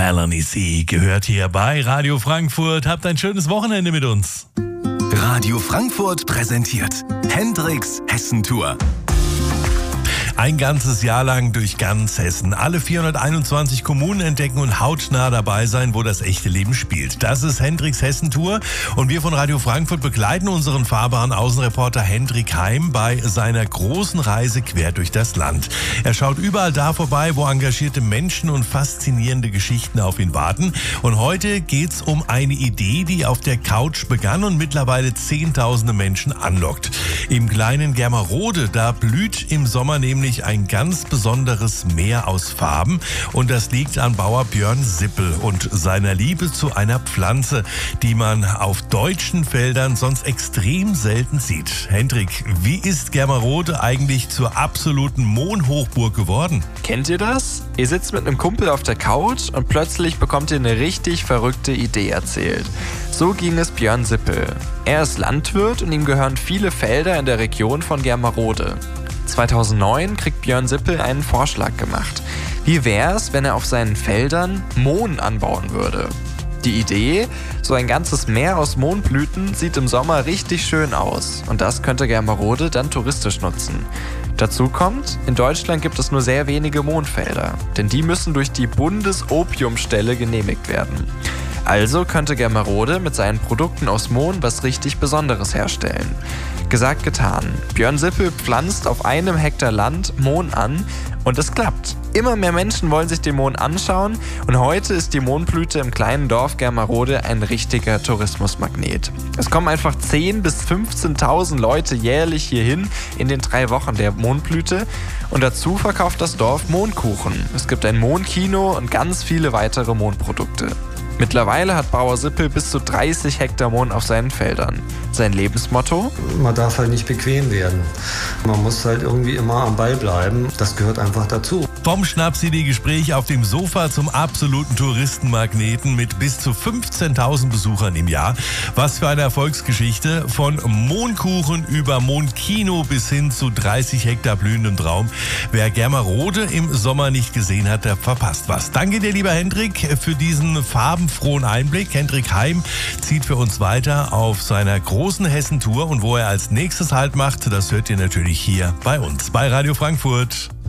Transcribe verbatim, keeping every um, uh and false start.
Melanie C. gehört hier bei Radio Frankfurt. Habt ein schönes Wochenende mit uns. Radio Frankfurt präsentiert Hendrix Hessentour. Ein ganzes Jahr lang durch ganz Hessen. Alle vierhunderteinundzwanzig Kommunen entdecken und hautnah dabei sein, wo das echte Leben spielt. Das ist Hendrix Hessentour und wir von Radio Frankfurt begleiten unseren fahrbaren Außenreporter Hendrik Heim bei seiner großen Reise quer durch das Land. Er schaut überall da vorbei, wo engagierte Menschen und faszinierende Geschichten auf ihn warten. Und heute geht's um eine Idee, die auf der Couch begann und mittlerweile zehntausende Menschen anlockt. Im kleinen Germerode, da blüht im Sommer nämlich ein ganz besonderes Meer aus Farben und das liegt an Bauer Björn Sippel und seiner Liebe zu einer Pflanze, die man auf deutschen Feldern sonst extrem selten sieht. Hendrik, wie ist Germerode eigentlich zur absoluten Mohnhochburg geworden? Kennt ihr das? Ihr sitzt mit einem Kumpel auf der Couch und plötzlich bekommt ihr eine richtig verrückte Idee erzählt. So ging es Björn Sippel. Er ist Landwirt und ihm gehören viele Felder in der Region von Germerode. zweitausendneun kriegt Björn Sippel einen Vorschlag gemacht. Wie wär's, wenn er auf seinen Feldern Mohn anbauen würde? Die Idee, so ein ganzes Meer aus Mohnblüten, sieht im Sommer richtig schön aus und das könnte Germerode dann touristisch nutzen. Dazu kommt, in Deutschland gibt es nur sehr wenige Mohnfelder, denn die müssen durch die Bundesopiumstelle genehmigt werden. Also könnte Germerode mit seinen Produkten aus Mohn was richtig Besonderes herstellen. Gesagt, getan. Björn Sippel pflanzt auf einem Hektar Land Mohn an und es klappt. Immer mehr Menschen wollen sich den Mohn anschauen und heute ist die Mohnblüte im kleinen Dorf Germerode ein richtiger Tourismusmagnet. Es kommen einfach zehntausend bis fünfzehntausend Leute jährlich hierhin in den drei Wochen der Mohnblüte und dazu verkauft das Dorf Mohnkuchen. Es gibt ein Mohnkino und ganz viele weitere Mohnprodukte. Mittlerweile hat Bauer Sippel bis zu dreißig Hektar Mohn auf seinen Feldern. Sein Lebensmotto? Man darf halt nicht bequem werden. Man muss halt irgendwie immer am Ball bleiben. Das gehört einfach dazu. Vom Schnapsidee-Gespräch auf dem Sofa zum absoluten Touristenmagneten mit bis zu fünfzehntausend Besuchern im Jahr. Was für eine Erfolgsgeschichte. Von Mohnkuchen über Mohnkino bis hin zu dreißig Hektar blühendem Traum. Wer Germerode im Sommer nicht gesehen hat, der verpasst was. Danke dir, lieber Hendrik, für diesen farbenfrohen Einblick. Hendrik Heim zieht für uns weiter auf seiner großen Hessentour und wo er als nächstes Halt macht, das hört ihr natürlich hier bei uns bei Radio Frankfurt.